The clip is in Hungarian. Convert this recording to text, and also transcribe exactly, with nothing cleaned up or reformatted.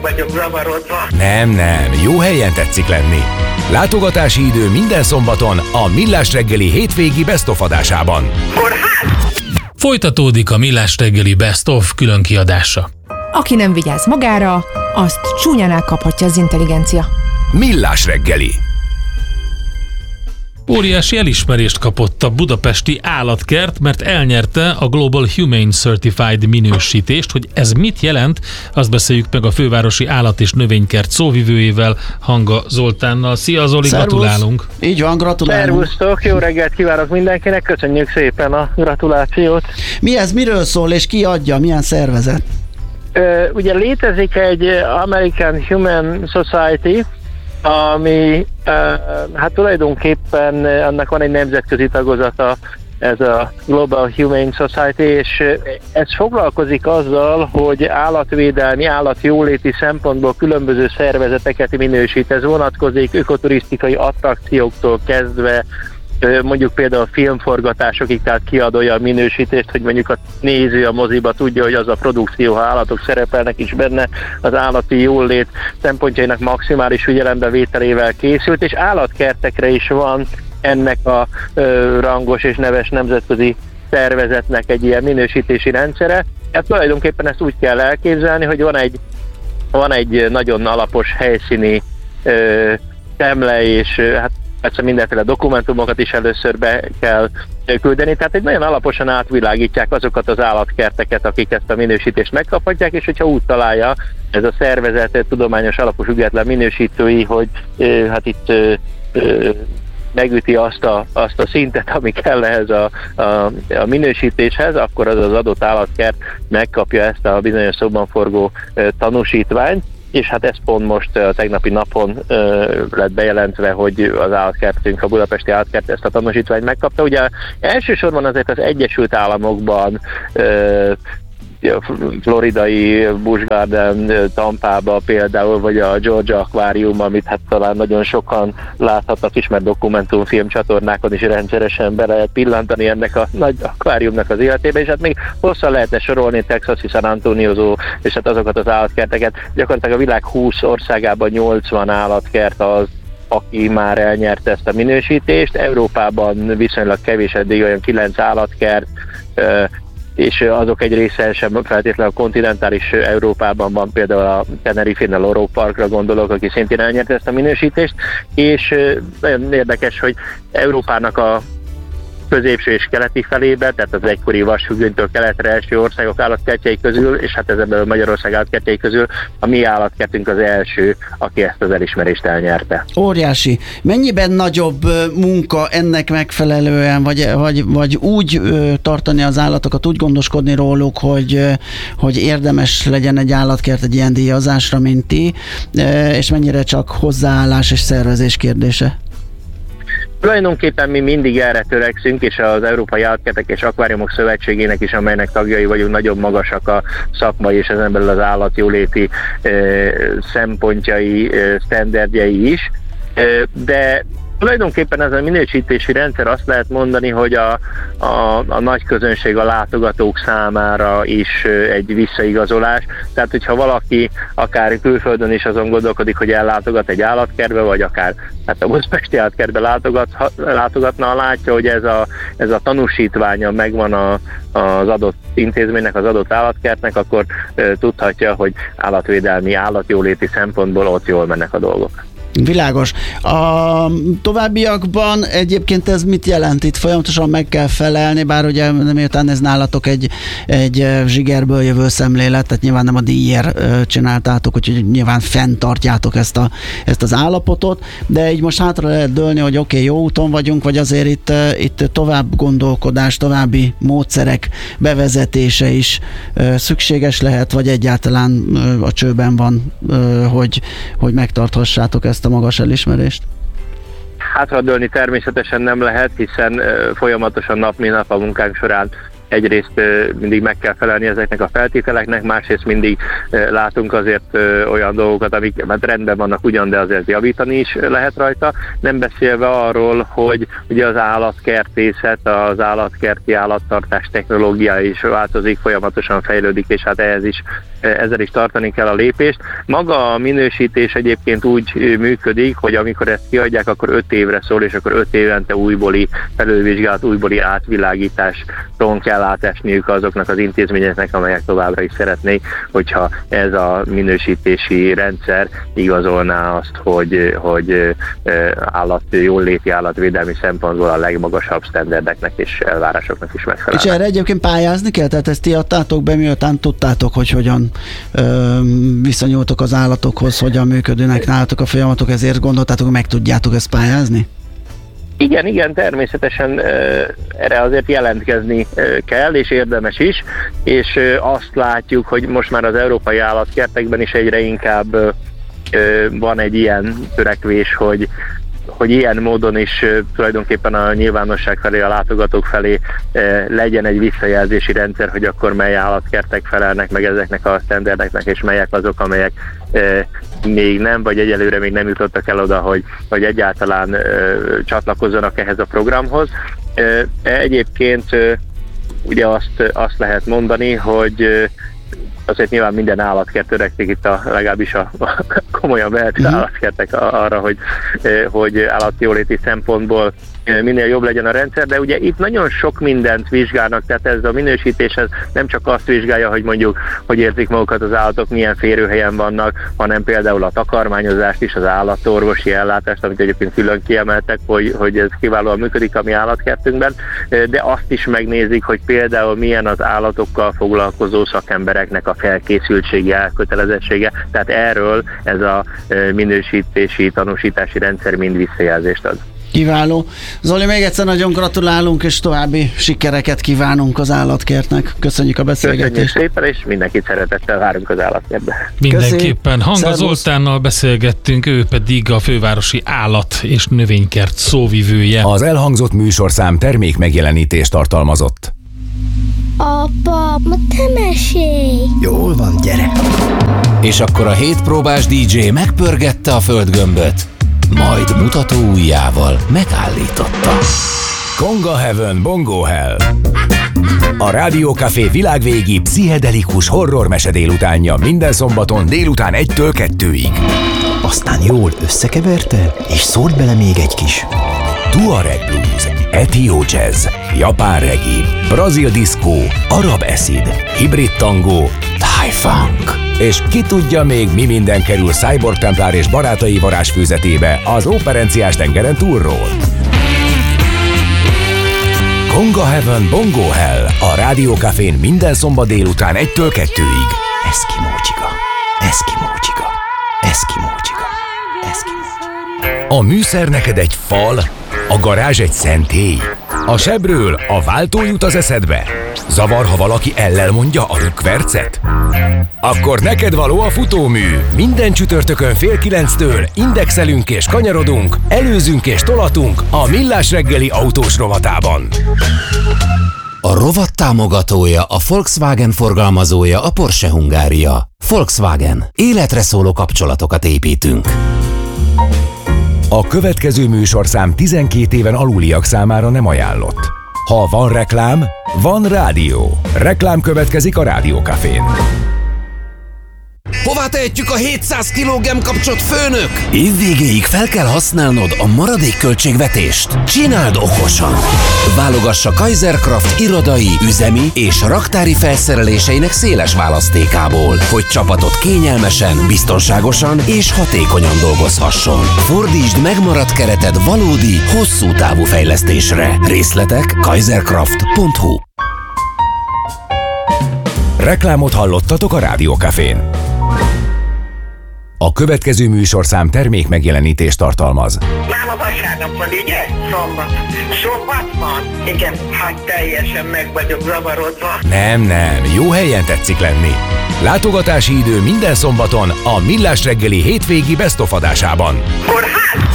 vagyok zavarodva. Nem, nem, jó helyen tetszik lenni. Látogatási idő minden szombaton a Millás reggeli hétvégi Best of adásában. Kórház! Folytatódik a Millás reggeli Best of külön kiadása. Aki nem vigyáz magára, azt csúnyán elkaphatja az intelligencia. Millás reggeli. Óriási elismerést kapott a budapesti állatkert, mert elnyerte a Global Humane Certified minősítést. Hogy ez mit jelent, azt beszéljük meg a fővárosi állat- és növénykert szóvivőjével, Hanga Zoltánnal. Szia Zoli, Szervusz. Gratulálunk! Így van, gratulálunk! Szervusztok, jó reggelt kívánok mindenkinek, köszönjük szépen a gratulációt! Mi ez, miről szól, és ki adja, milyen szervezet? Ö, ugye létezik egy American Humane Society, ami uh, hát tulajdonképpen annak van egy nemzetközi tagozata, ez a Global Humane Society, és ez foglalkozik azzal, hogy állatvédelmi, állatjóléti szempontból különböző szervezeteket minősít. Ez vonatkozik ökoturisztikai attrakcióktól kezdve, mondjuk például filmforgatásokig, tehát kiadója a minősítést, hogy mondjuk a néző a moziba tudja, hogy az a produkció, ha állatok szerepelnek is benne, az állati jólét szempontjainak maximális figyelembevételével készült, és állatkertekre is van ennek a ö, rangos és neves nemzetközi szervezetnek egy ilyen minősítési rendszere. Hát tulajdonképpen ezt úgy kell elképzelni, hogy van egy, van egy nagyon alapos helyszíni ö, szemle, és hát persze mindenféle dokumentumokat is először be kell küldeni, tehát egy nagyon alaposan átvilágítják azokat az állatkerteket, akik ezt a minősítést megkaphatják, és hogyha úgy találja ez a szervezet tudományos alapú független minősítői, hogy hát itt megüti azt a, azt a szintet, ami kell ehhez a, a, a minősítéshez, akkor az az adott állatkert megkapja ezt a bizonyos szóban forgó tanúsítványt, és hát ez pont most a tegnapi napon ö, lett bejelentve, hogy az állatkertünk, a budapesti állatkert ezt a tanúsítványt megkapta. Ugye elsősorban azért az Egyesült Államokban, ö, floridai Busch Garden Tampába például, vagy a Georgia Aquarium, amit hát talán nagyon sokan láthatnak, ismert dokumentumfilm csatornákon is rendszeresen be lehet pillantani ennek a nagy akváriumnak az életébe, és hát még hosszan lehetne sorolni Texasi, San Antonio és hát azokat az állatkerteket. Gyakorlatilag a világ húsz országában nyolcvan állatkert az, aki már elnyerte ezt a minősítést. Európában viszonylag kevés, eddig olyan kilenc állatkert, és azok egy része sem feltétlenül a kontinentális Európában van, például a Tenerife-n a Loro Parkra gondolok, aki szintén elnyerte ezt a minősítést, és nagyon érdekes, hogy Európának a középső és keleti felébe, tehát az egykori vasfüggönytől keletre első országok állatkertjei közül, és hát ezen belül Magyarország állatkertjei közül a mi állatkertünk az első, aki ezt az elismerést elnyerte. Óriási. Mennyiben nagyobb munka ennek megfelelően, vagy, vagy, vagy úgy tartani az állatokat, úgy gondoskodni róluk, hogy, hogy érdemes legyen egy állatkert egy ilyen díjazásra, mint ti, és mennyire csak hozzáállás és szervezés kérdése? Tulajdonképpen mi mindig erre törekszünk, és az Európai Állatkertek és Akváriumok Szövetségének is, amelynek tagjai vagyunk, nagyon magasak a szakmai és ezen belül az állatjóléti e, szempontjai, e, sztenderdjei is, e, de tulajdonképpen ez a minősítési rendszer azt lehet mondani, hogy a, a, a nagy közönség, a látogatók számára is egy visszaigazolás. Tehát, hogyha valaki akár külföldön is azon gondolkodik, hogy ellátogat egy állatkertbe, vagy akár hát a budapesti állatkertbe látogat, látogatna, látja, hogy ez a, ez a tanúsítványa megvan a, az adott intézménynek, az adott állatkertnek, akkor e, tudhatja, hogy állatvédelmi, állatjóléti szempontból ott jól mennek a dolgok. Világos. A továbbiakban egyébként ez mit jelent? Itt folyamatosan meg kell felelni, bár ugye miután ez nálatok egy, egy zsigerből jövő szemlélet, tehát nyilván nem a díjért csináltátok, úgyhogy nyilván fenntartjátok ezt, a, ezt az állapotot, de így most hátra lehet dőlni, hogy oké, okay, jó úton vagyunk, vagy azért itt, itt tovább gondolkodás, további módszerek bevezetése is szükséges lehet, vagy egyáltalán a csőben van, hogy, hogy megtarthassátok ezt a magas elismerést? Hátradőlni természetesen nem lehet, hiszen uh, folyamatosan nap mint nap a munkánk során egyrészt mindig meg kell felelni ezeknek a feltételeknek, másrészt mindig látunk azért olyan dolgokat, amik hát rendben vannak ugyan, de azért javítani is lehet rajta. Nem beszélve arról, hogy ugye az állatkertészet, az állatkerti állattartás technológia is változik, folyamatosan fejlődik, és hát ehhez is, ezzel is tartani kell a lépést. Maga a minősítés egyébként úgy működik, hogy amikor ezt kiadják, akkor öt évre szól, és akkor öt évente újbóli felülvizsgálat, újbóli átvilágításon kell átesniük azoknak az intézményeknek, amelyek továbbra is szeretnék, hogyha ez a minősítési rendszer igazolná azt, hogy, hogy állat, jóléti állatvédelmi szempontból a legmagasabb sztenderdeknek és elvárásoknak is megfelel. És erre egyébként pályázni kell? Tehát ezt ti adtátok be, miután tudtátok, hogy hogyan ö, viszonyultok az állatokhoz, hogyan működőnek nálatok a folyamatok, ezért gondoltátok, hogy meg tudjátok ezt pályázni? Igen, igen, természetesen erre azért jelentkezni kell, és érdemes is, és azt látjuk, hogy most már az európai állatkertekben is egyre inkább van egy ilyen törekvés, hogy hogy ilyen módon is tulajdonképpen a nyilvánosság felé, a látogatók felé legyen egy visszajelzési rendszer, hogy akkor mely állatkertek felelnek meg ezeknek a sztenderdeknek, és melyek azok, amelyek még nem, vagy egyelőre még nem jutottak el oda, hogy, hogy egyáltalán csatlakozzanak ehhez a programhoz. Egyébként ugye azt, azt lehet mondani, hogy azért nyilván minden állatkert törekszik itt a, legalábbis a, a komolyan vehető mm. állatkertek arra, hogy, hogy állatjóléti szempontból minél jobb legyen a rendszer, de ugye itt nagyon sok mindent vizsgálnak, tehát ez a minősítéshez nem csak azt vizsgálja, hogy mondjuk, hogy érzik magukat az állatok, milyen férőhelyen vannak, hanem például a takarmányozást is, az állatorvosi ellátást, amit egyébként külön kiemeltek, hogy, hogy ez kiválóan működik a mi állatkertünkben, de azt is megnézik, hogy például milyen az állatokkal foglalkozó szakembereknek a felkészültsége, elkötelezettsége, tehát erről ez a minősítési, tanúsítási rendszer mind visszajelzést ad. Kiváló. Zoli, még egyszer nagyon gratulálunk, és további sikereket kívánunk az állatkertnek. Köszönjük a beszélgetést. Köszönjük szépen, és mindenkit szeretettel várunk az állatkertbe. Mindenképpen. Hanga Zoltánnal beszélgettünk, ő pedig a fővárosi állat- és növénykert szóvivője. Az elhangzott műsorszám termék megjelenítést tartalmazott. Apa, ma te mesélj! Jól van, gyere! És akkor a hétpróbás dé dzsé megpörgette a földgömböt, majd mutató ujjával megállította. Konga Heaven Bongo Hell. A Rádió Café világvégi pszichedelikus horror mese délutánja minden szombaton délután egytől kettőig. Aztán jól összekeverte, és szólt bele még egy kis Tuareg blues, etió jazz, japán reggae, brazil diszkó, arab acid, hibrid tangó, thai funk. És ki tudja még, mi minden kerül Cyborg Templár és barátai varázsfűzetébe az Óperenciás tengeren túlról. Konga Heaven Bongo Hell a Rádió Cafén minden szombat délután egytől kettőig. Eszkimó csiga, eszkimó csiga, eszkimó csiga, eszkimó csiga. A műszer neked egy fal, a garázs egy szentély. A sebről a váltó jut az eszedbe. Zavar, ha valaki ellel mondja a rükvercet? Akkor neked való a futómű. Minden csütörtökön fél kilenctől indexelünk és kanyarodunk, előzünk és tolatunk a Millás reggeli autós rovatában. A rovat támogatója, a Volkswagen forgalmazója, a Porsche Hungária. Volkswagen. Életre szóló kapcsolatokat építünk. A következő műsorszám tizenkét éven aluliak számára nem ajánlott. Ha van reklám, van rádió. Reklám következik a Rádió Cafén. Hová tehetjük a hétszáz kilogramm kapcsot, főnök? Évvégéig fel kell használnod a maradék költségvetést. Csináld okosan! Válogassa Kaiserkraft irodai, üzemi és raktári felszereléseinek széles választékából, hogy csapatot kényelmesen, biztonságosan és hatékonyan dolgozhasson. Fordítsd megmaradt kereted valódi, hosszú távú fejlesztésre. Részletek kaiserkraft pont hu. Reklámot hallottatok a Rádió Cafén. A következő műsorszám termék megjelenítést tartalmaz. Már a vasárnap van, ugye? Szombat. Szombat van? Igen, hát teljesen meg vagyok zavarodva. Nem, nem, jó helyen tetszik lenni. Látogatási idő minden szombaton a Millás reggeli hétvégi best of adásában. Kórház?